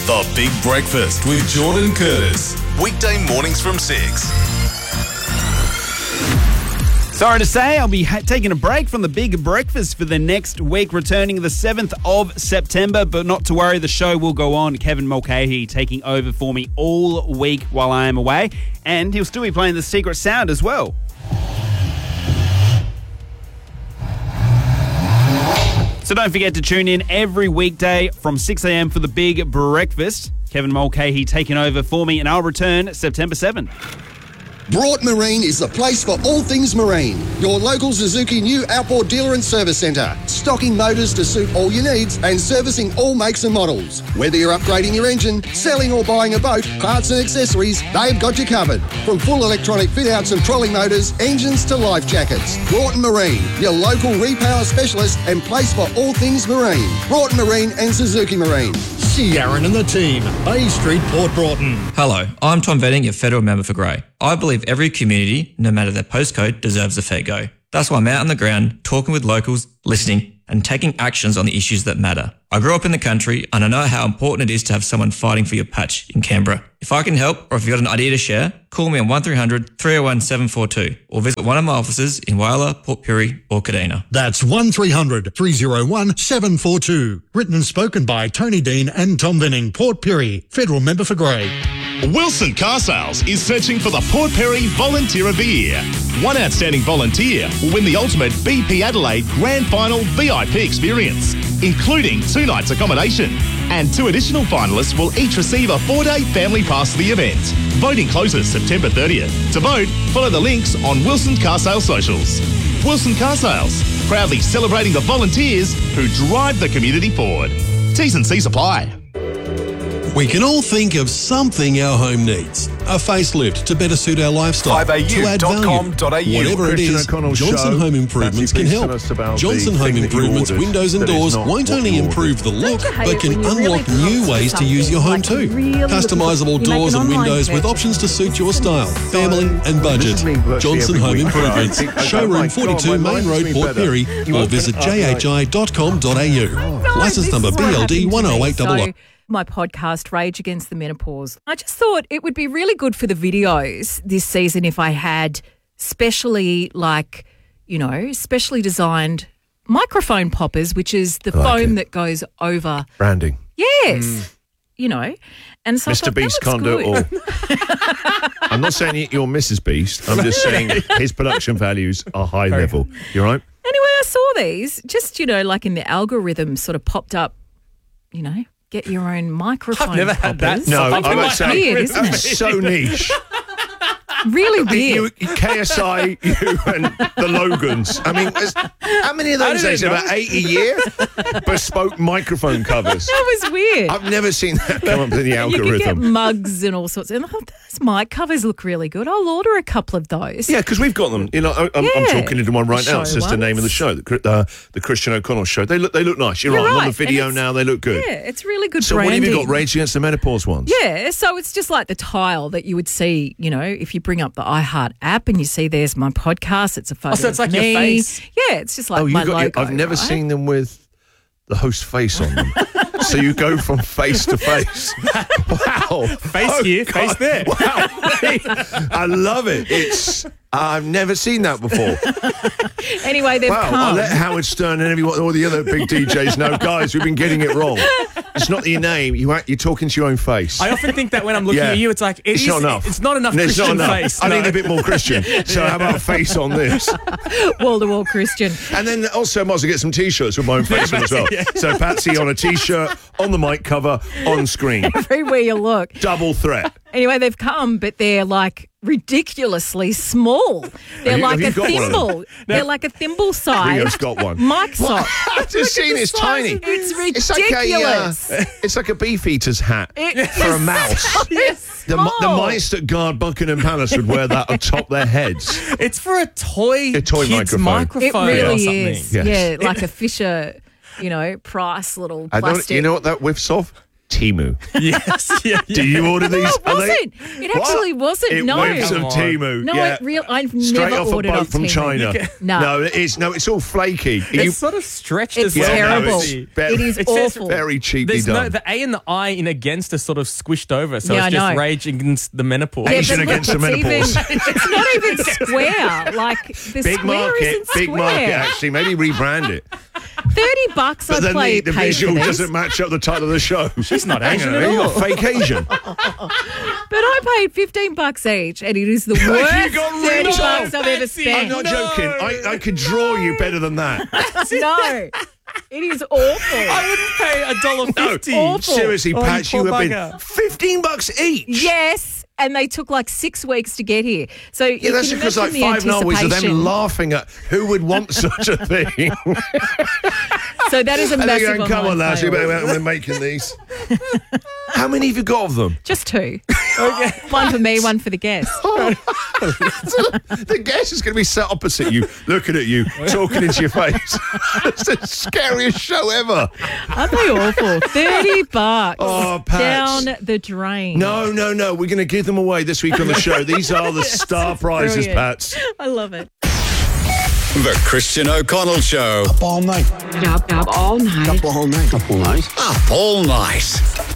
The Big Breakfast with Jordan Curtis. Weekday mornings from 6. Sorry to say, I'll be taking a break from the Big Breakfast for the next week, returning the 7th of September. But not to worry, the show will go on. Kevin Mulcahy taking over for me all week while I am away. And he'll still be playing the Secret Sound as well. So don't forget to tune in every weekday from 6 a.m. for the Big Breakfast. Kevin Mulcahy taking over for me, and I'll return September 7th. Broad Marine is the place for all things marine. Your local Suzuki new outboard dealer and service centre. Stocking motors to suit all your needs and servicing all makes and models. Whether you're upgrading your engine, selling or buying a boat, parts and accessories, they've got you covered. From full electronic fit-outs and trolling motors, engines to life jackets. Broughton Marine, your local repower specialist and place for all things marine. Broughton Marine and Suzuki Marine. See Aaron and the team, Bay Street, Port Broughton. Hello, I'm Tom Venning, your federal member for Grey. I believe every community, no matter their postcode, deserves a fair go. That's why I'm out on the ground, talking with locals, listening, and taking actions on the issues that matter. I grew up in the country, and I know how important it is to have someone fighting for your patch in Canberra. If I can help, or if you've got an idea to share, call me on 1300 301 742, or visit one of my offices in Whyalla, Port Pirie, or Kadina. That's 1300 301 742. Written and spoken by Tony Dean and Tom Venning, Port Pirie, federal member for Grey. Wilson Car Sales is searching for the Port Pirie Volunteer of the Year. One outstanding volunteer will win the ultimate BP Adelaide Grand Final VIP experience, including 2 nights accommodation. And 2 additional finalists will each receive a 4-day family pass to the event. Voting closes September 30th. To vote, follow the links on Wilson Car Sales socials. Wilson Car Sales, proudly celebrating the volunteers who drive the community forward. T's and C's apply. We can all think of something our home needs. A facelift to better suit our lifestyle, to add value. Whatever it is, Johnson Home Improvements can help. Johnson Home Improvements windows and doors won't only improve the look, but can unlock new ways to use your home too. Customisable doors and windows with options to suit your style, family and budget. Johnson Home Improvements, showroom 42 Main Road, Port Pirie, or visit jhi.com.au. Licence number BLD 10800. My podcast, Rage Against the Menopause. I just thought it would be really good for the videos this season if I had specially designed microphone poppers, which is the foam that goes over. Branding. Yes. And so Mr. Beast can't do it all. I'm not saying you're Mrs. Beast. I'm just saying his production values are high level. You all right? Anyway, I saw these just, like in the algorithm sort of popped up, get your own microphone. I've never had that. No, I would say weird, isn't it? so niche. Really weird. KSI, you and the Logans. I mean, how many of those days? About 8 a year? Bespoke microphone covers. That was weird. I've never seen that come up in the algorithm. You can get mugs and all sorts. And those mic covers look really good. I'll order a couple of those. Yeah, because we've got them. I'm talking into one right now. It's just the name of the show, the Christian O'Connell Show. They look nice. You're right. I'm on the video now. They look good. Yeah, it's really good so branding. So what have you got? Rage Against the Menopause ones? Yeah, so it's just like the tile that you would see, if you bring up the iHeart app and you see there's my podcast. It's a photo so it's like of me. your face? Yeah, it's just like my logo. I've never seen them with the host face on them. So you go from face to face. Wow. Face here, face there. Wow. I love it. I've never seen that before. Anyway, they've come. I'll let Howard Stern and all the other big DJs know, guys, we've been getting it wrong. It's not your name. You're talking to your own face. I often think that when I'm looking at you, it's like, it's not enough. It's not enough It's Christian not enough. face. I need a bit more Christian. So how about face on this? Wall-to-wall Christian. And then also might as well get some T-shirts with my own face on as well. Yeah. So Patsy on a T-shirt, on the mic cover, on screen. Everywhere you look. Double threat. Anyway, they've come, but they're like ridiculously small. They're like a thimble. They're like a thimble size. Rio's got one. Mic sock. I've just seen it's tiny. It's ridiculous. It's like a beef-eater's hat for a mouse. The mice that guard Buckingham Palace would wear that atop their heads. It's for a toy kid's microphone. It really or something. is. Yes. Yeah, like a Fisher, Price little plastic. You know what that whiffs of? Temu. Yes. Yeah. Do you order these? No, it wasn't. It actually wasn't. It No. went of Temu. No, yeah. I've Straight never off a ordered boat off from Temu. China. No. It's all flaky. It's sort of stretched It's as well. terrible. very- It is It says awful. Very cheaply There's done. the A and the I in against are sort of squished over, so Yeah, it's I just know. rage against the menopause. Yeah, Asian but look, against the menopause. It's not even square. Like the Big square market, isn't square. big market. Actually, maybe rebrand it. $30 But I'd then play the paid for visual these. doesn't match up the title of the show. She's not Hang Asian on, at you all. got fake Asian. But I paid $15 each, and it is the You worst got $30 ripped I've off. ever I'm spent. not joking. I could draw you better than that. No, it is awful. I wouldn't pay $1.50. Awful. Seriously, Oh, Pat, you you poor have been bugger. $15 each. Yes, and they took like 6 weeks to get here. So Yeah, that's because like 5 novels of them laughing at who would want such a thing. So that is a And they're massive going, come on, lads, you fail. better we're making these. How many have you got of them? Just 2. One for me, one for the guest. The guest is going to be sat opposite you, looking at you, talking into your face. It's the scariest show ever. Aren't they awful? $30. Oh, Pat. Down the drain. No. We're going to give them away this week on the show. These are the star prizes, Brilliant. Pats. I love it. The Christian O'Connell Show. Up all night. Up all night. Up all night. Up all night. Up all night.